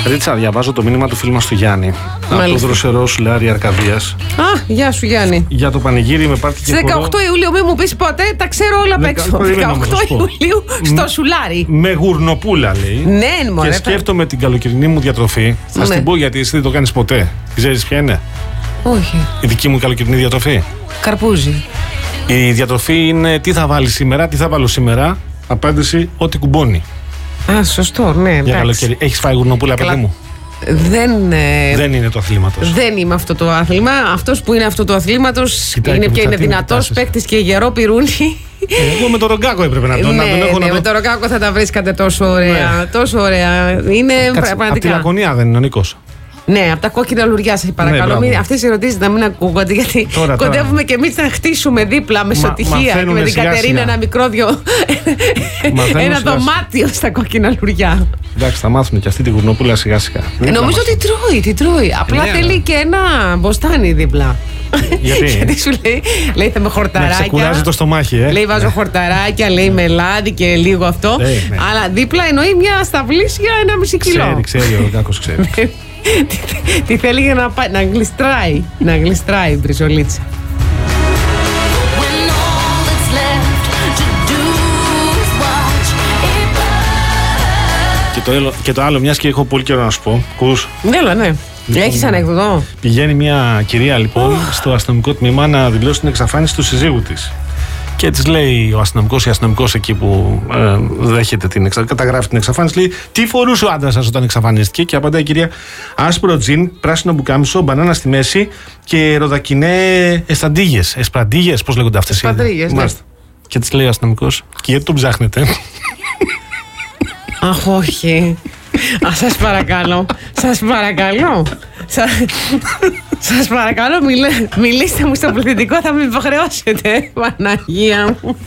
Ρίτσα, διαβάζω το μήνυμα του φίλου μας του Γιάννη. Από το δροσερό Σουλάρι Αρκαδίας. Α, γεια σου Γιάννη. Για το πανηγύρι με πάρτι και χορό. 18 Ιουλίου, μην μου πεις ποτέ, τα ξέρω όλα απ' έξω. 18 Ιουλίου στο Σουλάρι. Με γουρνοπούλα λέει. Ναι, μωρέ. Και σκέφτομαι την καλοκαιρινή μου διατροφή. Θα στην πω γιατί εσύ δεν το κάνεις ποτέ. Ξέρεις ποια είναι? Όχι. Η δική μου καλοκαιρινή διατροφή. Καρπούζι. Η διατροφή είναι τι θα βάλει σήμερα, τι θα βάλω σήμερα. Απάντηση, ό,τι κουμπώνει. Α, σωστό, ναι. Για καλοκαίρι. Έχεις φάει γουρνοπούλα, παιδί μου? Δεν είναι το αθλήματος. Δεν είμαι αυτό το άθλημα. Αυτός που είναι αυτό το αθλήματος είναι και είναι δυνατός παίκτης και γερό πυρούνι. Εγώ με το Ρογκάκο έπρεπε να τον έχω. Ναι, με το Ρογκάκο θα τα βρίσκατε τόσο ωραία. Ναι. Τόσο ωραία. Είναι πραγματικά. Από τη Λακωνία δεν είναι ο Νίκος? Ναι, από τα κόκκινα λουριά σας παρακαλώ. Ναι, αυτές οι ερωτήσεις να μην ακούγονται, γιατί κοντεύουμε και εμείς να χτίσουμε δίπλα μεσοτυχία με την Κατερίνα ένα μικρόβιο. Ένα δωμάτιο στα κόκκινα λουριά. Εντάξει, θα μάθουν και αυτή τη γουρνοπούλα σιγά σιγά. Νομίζω ότι τι τρώει. Απλά θέλει και ένα μποστάνι δίπλα. Γιατί σου λέει θα με χορταράκια. Να ξεκουράζει το στομάχι, Λέει βάζω χορταράκια, λέει με λάδι και λίγο αυτό. Αλλά δίπλα εννοεί μια σταυλίσια 1,5 κιλό. Ξέρει, ο Ρογκάκος ξέρει. Τι θέλει για να γλιστράει η μπριζολίτσα. Και το άλλο, μιας και έχω πολύ καιρό να σου πω. Ναι. Έχεις ανέκδοτο? Πηγαίνει μια κυρία λοιπόν στο αστυνομικό τμήμα να δηλώσει την εξαφάνιση του συζύγου της. Και της λέει ο αστυνομικός εκεί που δέχεται καταγράφει την εξαφάνιση, λέει: τι φορούσε ο άντρας σας όταν εξαφανίστηκε? Και απαντάει η κυρία: άσπρο τζιν, πράσινο μπουκάμισο, μπανάνα στη μέση και ροδακινέ εσπραντίγες, πώς λέγονται αυτές? Εσπραντίγες, ναι. Και της λέει ο αστυνομικός: και γιατί τον ψάχνετε? Αχ, όχι. Σας παρακαλώ. Σας παρακαλώ, μιλήστε μου στο πληθυντικό, θα με υποχρεώσετε. Παναγία μου.